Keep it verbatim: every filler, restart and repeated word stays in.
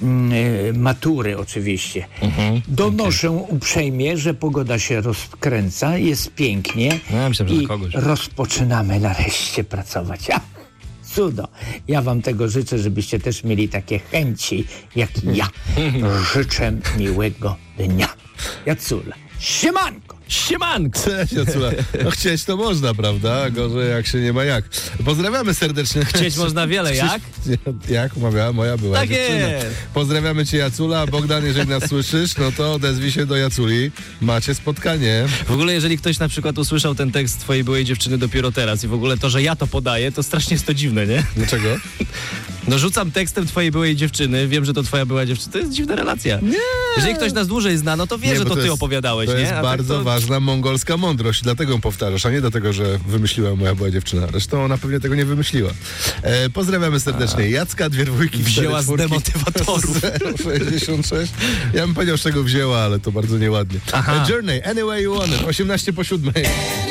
y, matury oczywiście. Mhm. Donoszę okay. uprzejmie, że pogoda się rozkręca, jest pięknie ja myślałem, że i kogoś. rozpoczynamy nareszcie pracować. Ja, cudo. Ja wam tego życzę, żebyście też mieli takie chęci, jak ja. Życzę miłego dnia. Jacula. Siemanko! Siemanko! Cześć, Jacula. No chcieć to można, prawda? Gorzej jak się nie ma jak. Pozdrawiamy serdecznie. Chcieć można wiele, jak? Jak umawiała moja była tak dziewczyna. Jest. Pozdrawiamy cię, Jacula. Bogdan, jeżeli nas słyszysz, no to odezwij się do Jaculi. Macie spotkanie. W ogóle, jeżeli ktoś na przykład usłyszał ten tekst twojej byłej dziewczyny dopiero teraz i w ogóle to, że ja to podaję, to strasznie jest to dziwne, nie? Dlaczego? No rzucam tekstem twojej byłej dziewczyny, wiem, że to twoja była dziewczyna. To jest dziwna relacja. Nie. Jeżeli ktoś nas dłużej zna, no to wie, nie, że to, to ty jest, opowiadałeś, to nie? jest A bardzo tak to... ważna mongolska mądrość, dlatego ją powtarzasz, a nie dlatego, że wymyśliła moja była dziewczyna. Zresztą ona pewnie tego nie wymyśliła. E, pozdrawiamy serdecznie. A. Jacka, dwie dwójki, wzięła z demotywatorów. sześćdziesiąt sześć. Ja bym powiedział, z czego wzięła, ale to bardzo nieładnie. Aha. Journey, Anyway You Want It, osiemnaście po siódmej.